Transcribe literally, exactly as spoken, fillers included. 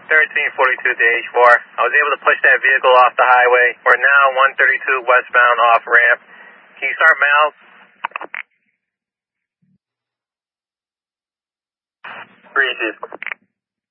thirteen forty-two to H four. I was able to push that vehicle off the highway. We're now one thirty-two westbound off ramp. Can you start Mal? Breezy.